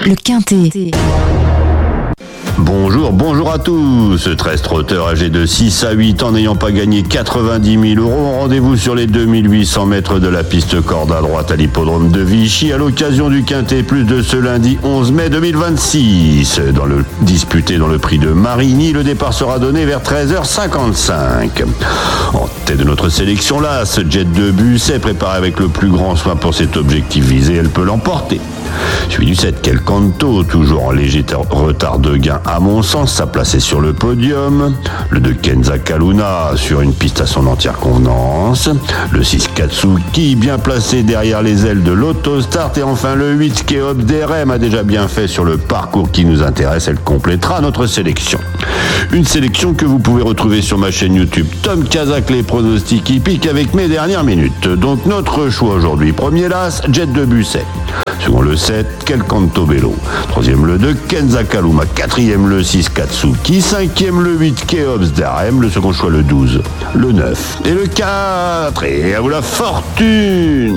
le Quintet. Bonjour à tous. 13 trotteurs âgés de 6 à 8 ans n'ayant pas gagné 90 000 euros ont rendez-vous sur les 2800 mètres de la piste corde à droite à l'hippodrome de Vichy à l'occasion du Quintet Plus de ce lundi 11 mai 2026. Disputé dans le prix de Marigny, le départ sera donné vers 13h55. En tête de notre sélection, l'As Jet de Busset, préparé avec le plus grand soin pour cet objectif visé, elle peut l'emporter. Suivi du 7 Quel Canto, toujours en léger retard de gain à mon sens, sa place est sur le podium. Le 2 Kenza Kaluna sur une piste à son entière convenance. Le 6 Katsuki bien placé derrière les ailes de l'Autostart. Et enfin le 8 Keops Derem a déjà bien fait sur le parcours qui nous intéresse. Elle complétera notre sélection. Une sélection que vous pouvez retrouver sur ma chaîne YouTube Tom Kazak, les pronostics hippiques avec mes dernières minutes. Donc notre choix aujourd'hui: premier l'As Jet de Busset. Second le 7, Quel Canto Bello. Troisième le 2, Kenza Kaluma. Quatrième le 6, Katsuki. Cinquième le 8, Keops Derem. Le second choix le 12, le 9 et le 4. Et à vous la fortune!